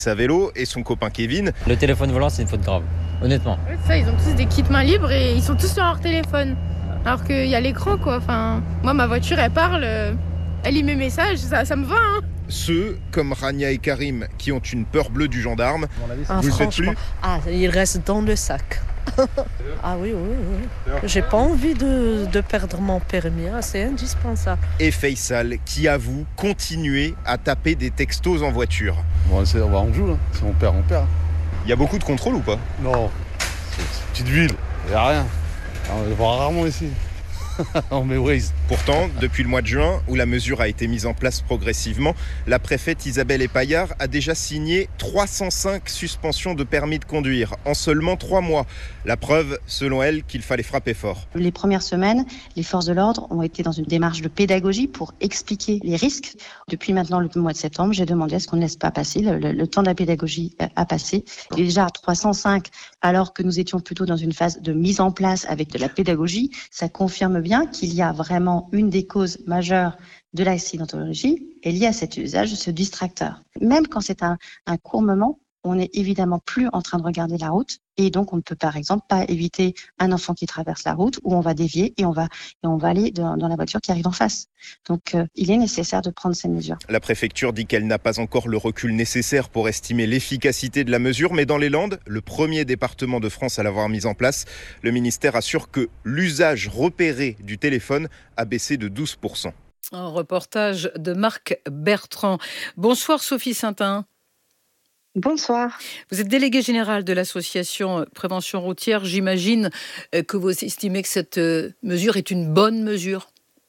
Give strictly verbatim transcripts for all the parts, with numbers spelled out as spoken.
Sa vélo et son copain Kevin. Le téléphone volant, c'est une faute grave, honnêtement. Ouais, ça, ils ont tous des kits main libre et ils sont tous sur leur téléphone. Alors qu'il y a l'écran, quoi. Enfin, moi, ma voiture, elle parle, euh, elle lit mes messages, ça, ça me va, hein. Ceux, comme Rania et Karim, qui ont une peur bleue du gendarme, Ah, vous le faites plus. Ah, il reste dans le sac. Ah oui, oui, oui. J'ai pas envie de, de perdre mon permis, hein, c'est indispensable. Et Faisal, qui avoue continuer à taper des textos en voiture. Bon, c'est, on joue, là. Si on perd, on perd. Il y a beaucoup de contrôles ou pas? Non, c'est, c'est une petite ville, il n'y a rien. On le voit rarement ici. On met Waze. Pourtant, depuis le mois de juin, où la mesure a été mise en place progressivement, la préfète Isabelle Epaillard a déjà signé trois cent cinq suspensions de permis de conduire en seulement trois mois. La preuve, selon elle, qu'il fallait frapper fort. Les premières semaines, les forces de l'ordre ont été dans une démarche de pédagogie pour expliquer les risques. Depuis maintenant le mois de septembre, j'ai demandé à ce qu'on ne laisse pas passer. Le, le, le temps de la pédagogie a passé. Il est déjà à trois cent cinq, alors que nous étions plutôt dans une phase de mise en place avec de la pédagogie. Ça confirme bien qu'il y a vraiment une des causes majeures de l'accidentologie est liée à cet usage de ce distracteur. Même quand c'est un, un court moment, on n'est évidemment plus en train de regarder la route et donc on ne peut par exemple pas éviter un enfant qui traverse la route où on va dévier et on va, et on va aller dans, dans la voiture qui arrive en face. Donc euh, il est nécessaire de prendre ces mesures. La préfecture dit qu'elle n'a pas encore le recul nécessaire pour estimer l'efficacité de la mesure, mais dans les Landes, le premier département de France à l'avoir mise en place, le ministère assure que l'usage repéré du téléphone a baissé de douze pour cent. Un reportage de Marc Bertrand. Bonsoir Sophie Saintin. Bonsoir. Vous êtes déléguée générale de l'association Prévention routière. J'imagine que vous estimez que cette mesure est une bonne mesure.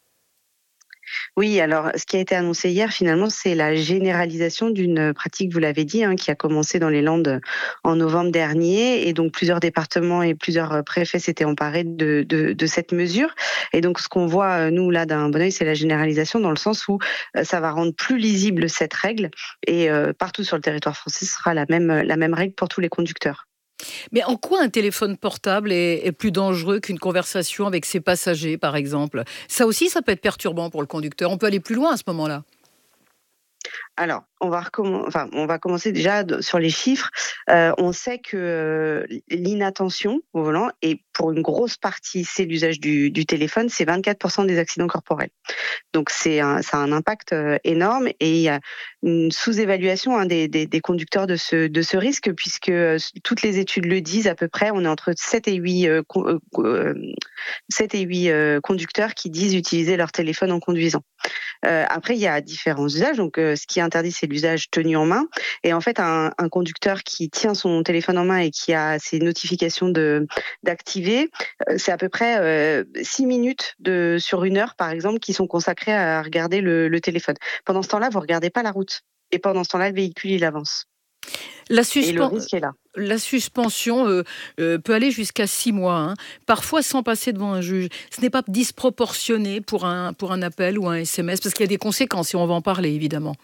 Oui, alors ce qui a été annoncé hier, finalement, c'est la généralisation d'une pratique, vous l'avez dit, hein, qui a commencé dans les Landes en novembre dernier. Et donc, plusieurs départements et plusieurs préfets s'étaient emparés de, de, de cette mesure. Et donc, ce qu'on voit, nous, là, d'un bon œil, c'est la généralisation dans le sens où ça va rendre plus lisible cette règle. Et euh, partout sur le territoire français, ce sera la même, la même règle pour tous les conducteurs. Mais en quoi un téléphone portable est, est plus dangereux qu'une conversation avec ses passagers, par exemple? Ça aussi, ça peut être perturbant pour le conducteur. On peut aller plus loin à ce moment-là. Alors, on va, recomm- enfin, on va commencer déjà sur les chiffres. Euh, on sait que euh, l'inattention au volant, et pour une grosse partie, c'est l'usage du, du téléphone, c'est vingt-quatre pour cent des accidents corporels. Donc, c'est un, ça a un impact euh, énorme et il y a une sous-évaluation hein, des, des, des conducteurs de ce, de ce risque, puisque euh, toutes les études le disent à peu près, on est entre sept et huit, euh, euh, sept et huit euh, conducteurs qui disent utiliser leur téléphone en conduisant. Euh, après, il y a différents usages. Donc, euh, ce qui est interdit, c'est l'usage tenu en main. Et en fait, un, un conducteur qui tient son téléphone en main et qui a ses notifications de, d'activer, euh, c'est à peu près euh, six minutes de, sur une heure, par exemple, qui sont consacrées à regarder le, le téléphone. Pendant ce temps-là, vous ne regardez pas la route. Et pendant ce temps-là, le véhicule, il avance. La, suspen... Et le risque est là. La suspension euh, euh, peut aller jusqu'à six mois, hein, parfois sans passer devant un juge. Ce n'est pas disproportionné pour un, pour un appel ou un S M S, parce qu'il y a des conséquences et on va en parler évidemment.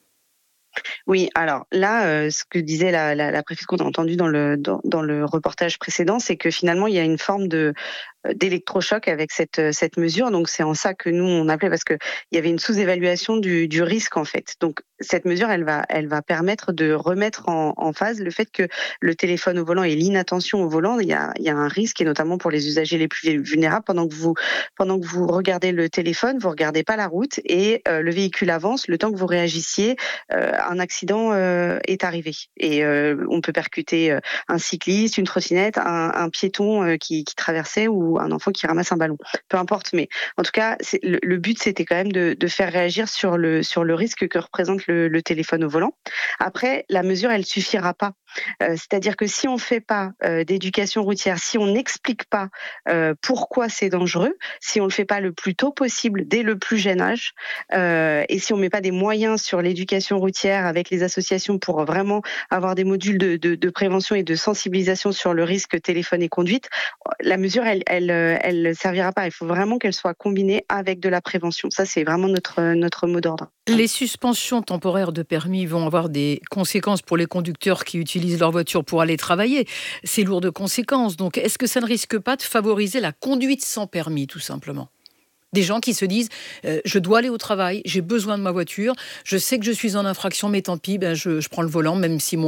Oui, alors là, euh, ce que disait la, la, la préfète qu'on a entendu dans le, dans, dans le reportage précédent, c'est que finalement, il y a une forme de, d'électrochoc avec cette, cette mesure. Donc, c'est en ça que nous, on appelait, parce qu'il y avait une sous-évaluation du, du risque, en fait. Donc, cette mesure, elle va, elle va permettre de remettre en, en phase le fait que le téléphone au volant et l'inattention au volant, il y a, il y a un risque, et notamment pour les usagers les plus vulnérables. Pendant que vous, pendant que vous regardez le téléphone, vous regardez pas la route et euh, le véhicule avance. Le temps que vous réagissiez, euh, un accident euh, est arrivé. Et euh, on peut percuter euh, un cycliste, une trottinette, un, un piéton euh, qui, qui traversait ou un enfant qui ramasse un ballon. Peu importe, mais en tout cas, c'est, le, le but, c'était quand même de, de faire réagir sur le, sur le risque que représente le, le téléphone au volant. Après, la mesure, elle suffira pas. Euh, c'est-à-dire que si on fait pas euh, d'éducation routière, si on n'explique pas euh, pourquoi c'est dangereux, si on le fait pas le plus tôt possible, dès le plus jeune âge, euh, et si on met pas des moyens sur l'éducation routière avec les associations pour vraiment avoir des modules de, de, de prévention et de sensibilisation sur le risque téléphone et conduite, la mesure, elle, elle, elle servira pas. Il faut vraiment qu'elle soit combinée avec de la prévention. Ça, c'est vraiment notre, notre mot d'ordre. Les suspensions temporaires de permis vont avoir des conséquences pour les conducteurs qui utilisent leur voiture pour aller travailler. C'est lourd de conséquences. Donc, est-ce que ça ne risque pas de favoriser la conduite sans permis, tout simplement ? Des gens qui se disent euh, « je dois aller au travail, j'ai besoin de ma voiture, je sais que je suis en infraction, mais tant pis, ben je, je prends le volant, même si mon